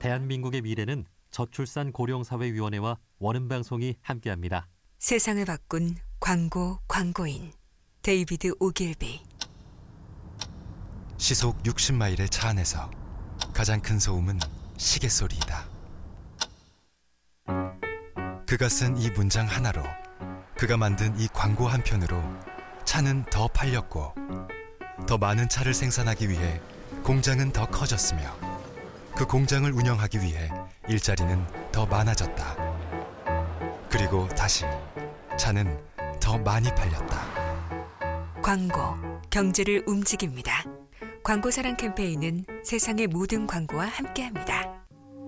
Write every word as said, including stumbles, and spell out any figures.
대한민국의 미래는 저출산 고령사회위원회와 원음방송이 함께합니다. 세상을 바꾼 광고 광고인 데이비드 오길비. 시속 육십 마일의 차 안에서 가장 큰 소음은 시계 소리이다. 그가 쓴 이 문장 하나로, 그가 만든 이 광고 한 편으로 차는 더 팔렸고, 더 많은 차를 생산하기 위해 공장은 더 커졌으며, 그 공장을 운영하기 위해 일자리는 더 많아졌다. 그리고 다시 차는 더 많이 팔렸다. 광고, 경제를 움직입니다. 광고사랑 캠페인은 세상의 모든 광고와 함께합니다.